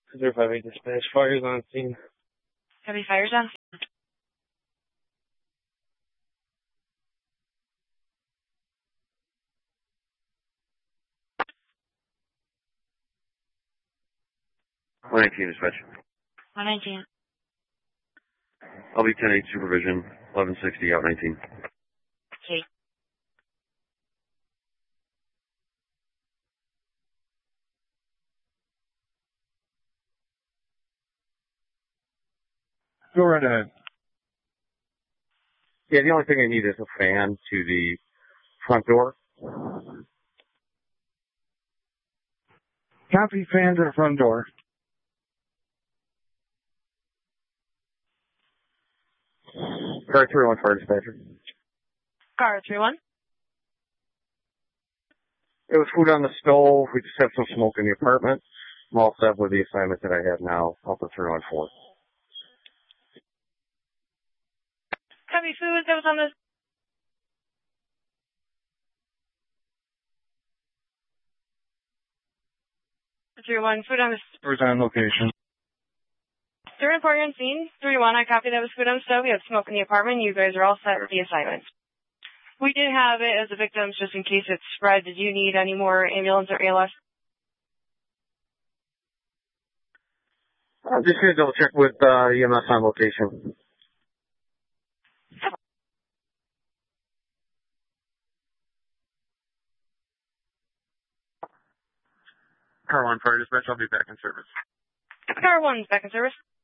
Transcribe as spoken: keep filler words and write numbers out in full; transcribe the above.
zero five eight dispatch, fires on scene. Heavy fires on. one nineteen dispatch. one nineteen. I'll be ten eight supervision, eleven sixty out nineteen. Okay. Go right ahead. Yeah, the only thing I need is a fan to the front door. Copy, fan to the front door. Car three one fire dispatcher. Car three one. It was food on the stove. We just have some smoke in the apartment. I'm all set with the assignment that I have now, up to three one four. Copy, food that was on the... three one, food on the... Where's on location? three one four on scene. three one, I copy that was food on the stove. We have smoke in the apartment. You guys are all set with the assignment. We did have it as a victim just in case it spread. Did you need any more ambulance or A L S? I'm just going to double check with uh, E M S on location. Car one fire dispatch, I'll be back in service. Car one's back in service.